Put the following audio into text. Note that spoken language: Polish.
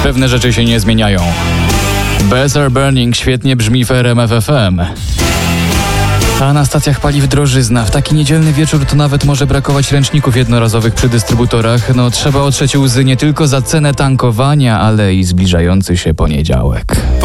Pewne rzeczy się nie zmieniają. Better Burning świetnie brzmi w RMF FM. A na stacjach paliw drożyzna. W taki niedzielny wieczór to nawet może brakować ręczników jednorazowych przy dystrybutorach. Trzeba otrzeć łzy nie tylko za cenę tankowania, ale i zbliżający się poniedziałek.